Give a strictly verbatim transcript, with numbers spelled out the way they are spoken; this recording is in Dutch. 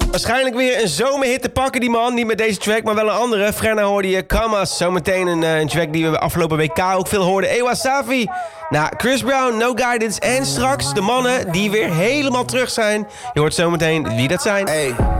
Waarschijnlijk weer een zomerhit te pakken, die man. Niet met deze track, maar wel een andere. Frenna hoorde je, Kamas. Zometeen een, uh, een track die we afgelopen W K ook veel hoorden. Ewa Safi. Nou, Chris Brown, No Guidance. En straks de mannen die weer helemaal terug zijn. Je hoort zometeen wie dat zijn. Hey.